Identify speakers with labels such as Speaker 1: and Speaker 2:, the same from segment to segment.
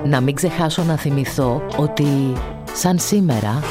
Speaker 1: Να μην ξεχάσω να θυμηθώ ότι σαν σήμερα...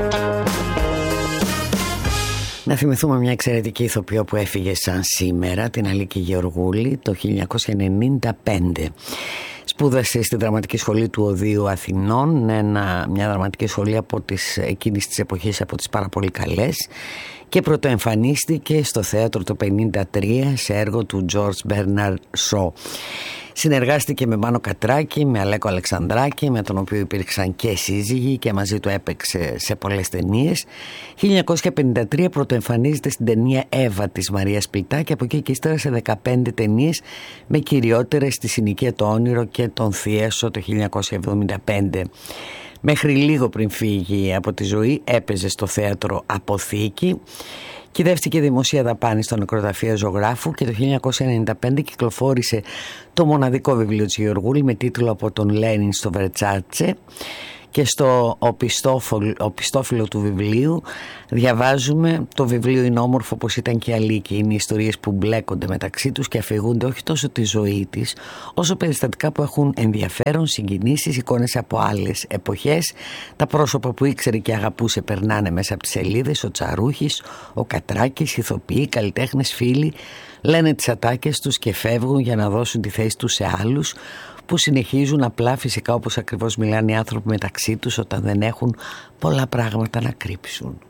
Speaker 2: Να θυμηθούμε μια εξαιρετική ηθοποιό που έφυγε σαν σήμερα, την Αλίκη Γεωργούλη, το 1995. Σπούδασε στη Δραματική Σχολή του Οδείου Αθηνών, μια δραματική σχολή από εκείνης της εποχής, από τις πάρα πολύ καλές, και πρωτοεμφανίστηκε στο θέατρο το 1953 σε έργο του George Bernard Shaw. Συνεργάστηκε με Μάνο Κατράκη, με Αλέκο Αλεξανδράκη, με τον οποίο υπήρξαν και σύζυγοι και μαζί του έπαιξε σε πολλές ταινίες. 1953 πρωτοεμφανίζεται στην ταινία Εύα της Μαρίας Πλητά και από εκεί και ύστερα σε 15 ταινίες, με κυριότερες τη Συνοικία το Όνειρο και τον Θίασο το 1975. Μέχρι λίγο πριν φύγει από τη ζωή έπαιζε στο θέατρο Αποθήκη. Κυδεύτηκε δημοσία δαπάνη στο νεκροταφείο Ζωγράφου και το 1995 κυκλοφόρησε το μοναδικό βιβλίο της Γεωργούλη με τίτλο «Από τον Λένιν στο Βερτσάτσε». Και στο οπιστόφυλλο του βιβλίου διαβάζουμε: το βιβλίο είναι όμορφο όπως ήταν και η Αλίκη. Είναι οι ιστορίες που μπλέκονται μεταξύ τους και αφηγούνται όχι τόσο τη ζωή της, όσο περιστατικά που έχουν ενδιαφέρον, συγκινήσεις, εικόνες από άλλες εποχές. Τα πρόσωπα που ήξερε και αγαπούσε περνάνε μέσα από τις σελίδες. Ο Τσαρούχης, ο Κατράκης, ηθοποιοί, καλλιτέχνες, φίλοι λένε τις ατάκες τους και φεύγουν για να δώσουν τη θέση τους σε άλλους που συνεχίζουν απλά, φυσικά, όπως ακριβώς μιλάνε οι άνθρωποι μεταξύ τους όταν δεν έχουν πολλά πράγματα να κρύψουν.